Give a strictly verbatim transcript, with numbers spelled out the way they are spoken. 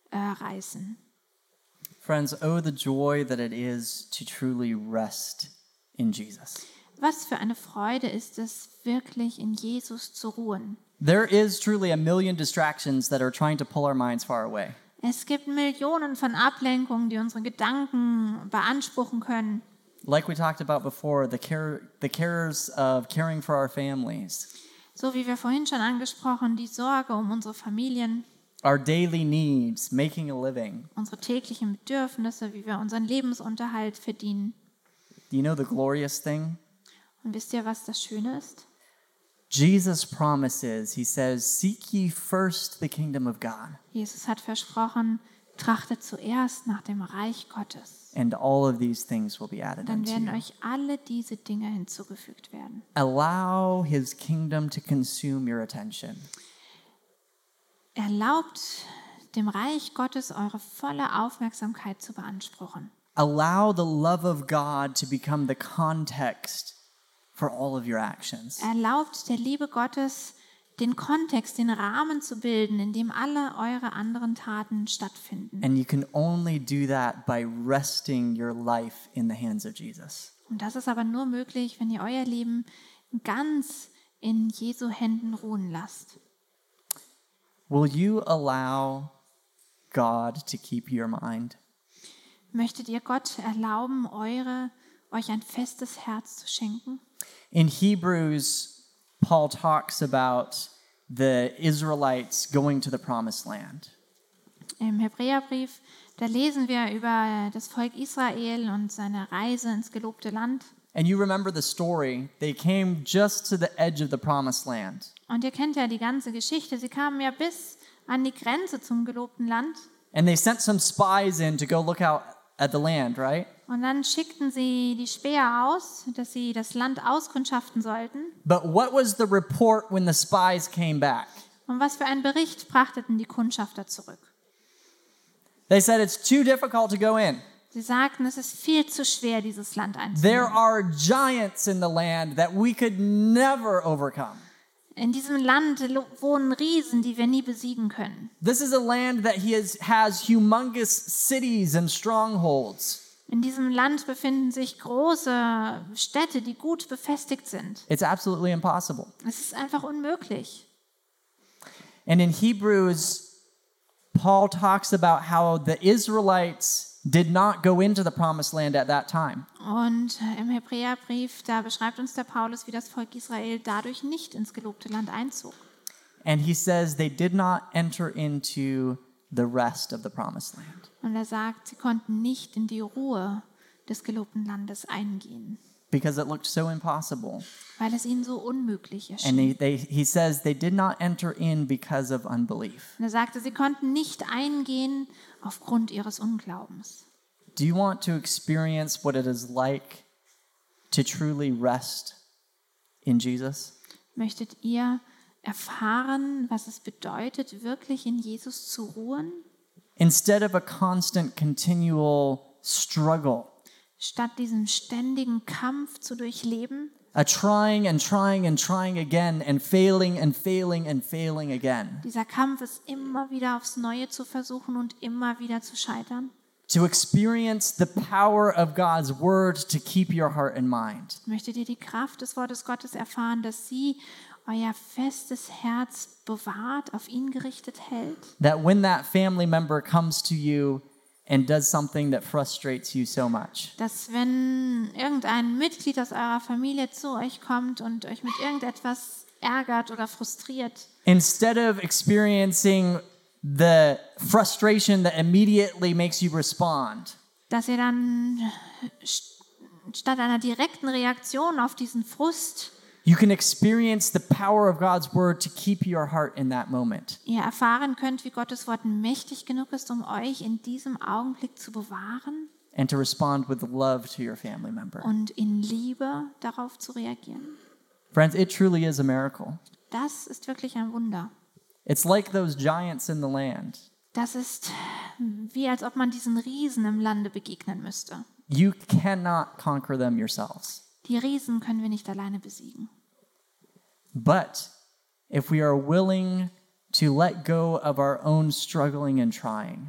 äh, reißen. Friends, oh, the joy that it is to truly rest in Jesus. Was für eine Freude ist es, wirklich in Jesus zu ruhen. There is truly a million distractions that are trying to pull our minds far away. Es gibt Millionen von Ablenkungen, die unsere Gedanken beanspruchen können. Like we talked about before, the care, the cares of caring for our families, So wie wir vorhin schon angesprochen, die Sorge um unsere Familien, our daily needs, making a living. unsere täglichen Bedürfnisse, wie wir unseren Lebensunterhalt verdienen. Do you know the glorious thing? Und wisst ihr, was das Schöne ist? Jesus promises, he says, seek ye first the kingdom of God, Jesus hat versprochen, trachtet zuerst nach dem Reich Gottes. and all of these things will be added Dann unto werden you. euch alle diese Dinge hinzugefügt werden. Allow his kingdom to consume your attention. Erlaubt dem Reich Gottes eure volle Aufmerksamkeit zu beanspruchen. Allow the love of God to become the context for all of your actions. Erlaubt der Liebe Gottes, den Kontext, den Rahmen zu bilden, in dem alle eure anderen Taten stattfinden. And you can only do that by resting your life in the hands of Jesus. Und das ist aber nur möglich, wenn ihr euer Leben ganz in Jesu Händen ruhen lasst. Will you allow God to keep your mind? Möchtet ihr Gott erlauben, eure, euch ein festes Herz zu schenken? In Hebrews, Paul talks about the Israelites going to the promised land. Im Hebräerbrief, da lesen wir über das Volk Israel und seine Reise ins gelobte Land. And you remember the story. They came just to the edge of the promised land. Und ihr kennt ja die ganze Geschichte. Sie kamen ja bis an die Grenze zum gelobten Land. And they sent some spies in to go look out at the land, right? Und dann schickten sie die Späher aus, dass sie das Land auskundschaften sollten. But what was the report when the spies came back? Und was für einen Bericht brachteten die Kundschafter zurück? They said it's too difficult to go in. Sie sagten, es ist viel zu schwer, dieses Land There einzunehmen. are giants in the land that we could never overcome. In diesem Land lo- wohnen Riesen, die wir nie besiegen können. This is a land that he has, has humongous cities and strongholds. In diesem Land befinden sich große Städte, die gut befestigt sind. It's absolutely impossible. Es ist einfach unmöglich. And in Hebrews, Paul talks about how the Israelites did not go into the promised land at that time. Und im Hebräerbrief, da beschreibt uns der Paulus, wie das Volk Israel dadurch nicht ins gelobte Land einzog. And he says they did not enter into the rest of the promised land Und er sagt, sie konnten nicht in die Ruhe des gelobten Landes eingehen, because it looked so impossible. weil es ihnen so unmöglich And erschien. they, they, he says they did not enter in because of unbelief. Und er sagte, sie konnten nicht eingehen aufgrund ihres Unglaubens. Do you want to experience what it is like to truly rest in Jesus? Möchtet ihr erfahren, was es bedeutet, wirklich in Jesus zu ruhen, Instead of a constant, continual struggle, statt diesen ständigen Kampf zu durchleben? a trying and trying and trying again and failing and failing and failing again. Dieser Kampf ist immer wieder aufs Neue zu versuchen und immer wieder zu scheitern. To experience the power of God's word to keep your heart and mind. Möchtet ihr die Kraft des Wortes Gottes erfahren, dass sie euer festes Herz bewahrt, auf ihn gerichtet hält? That when that family member comes to you and does something that frustrates you so much, Dass wenn irgendein Mitglied aus eurer Familie zu euch kommt und euch mit irgendetwas ärgert oder frustriert, instead of experiencing the frustration that immediately makes you respond, dass ihr dann st- statt einer direkten Reaktion auf diesen Frust, you can experience the power of God's word to keep your heart in that moment. ihr erfahren könnt, wie Gottes Wort mächtig genug ist, um euch in diesem Augenblick zu bewahren And to respond with love to your family member. und in Liebe darauf zu reagieren. Friends, it truly is a miracle. Das ist wirklich ein Wunder. It's like those giants in the land. Das ist wie, als ob man diesen Riesen im Lande begegnen müsste. You cannot conquer them yourselves. Die Riesen können wir nicht alleine besiegen. But if we are willing to let go of our own struggling and trying,